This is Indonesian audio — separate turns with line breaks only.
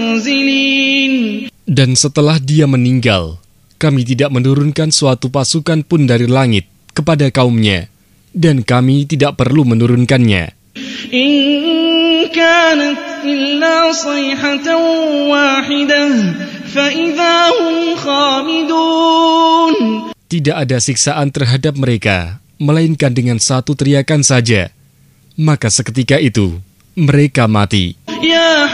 Dan setelah dia meninggal, kami tidak menurunkan suatu pasukan pun dari langit kepada kaumnya, dan kami tidak perlu menurunkannya.
In kanat illa sayhatan wahidah fa idza hum khamidun.
Tidak ada siksaan terhadap mereka, melainkan dengan satu teriakan saja. Maka seketika itu, mereka mati.